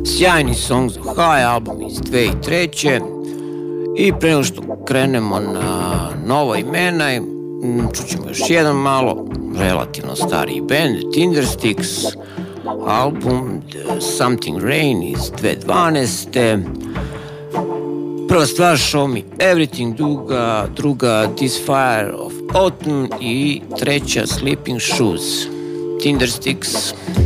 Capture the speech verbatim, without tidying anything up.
Sjajni song za High, album iz dve tisuće treće. I pre nego što krenemo na nova imena, čućemo još jedan malo relativno stariji band, Tindersticks, album Something Rain iz dve tisuće dvanaeste. Prva stvar Show Me Everything, druga, druga This Fire of Autumn i treća Sleeping Shoes. Tindersticks.